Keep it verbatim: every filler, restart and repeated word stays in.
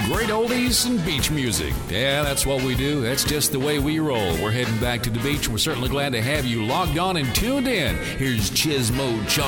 great oldies and beach music. Yeah, that's what we do. That's just the way we roll. We're heading back to the beach. We're certainly glad to have you logged on and tuned in. Here's Chismo Charlie.